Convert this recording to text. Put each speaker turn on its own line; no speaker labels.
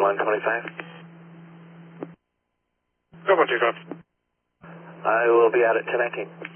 125.
Go 125.
I will be out at 1019.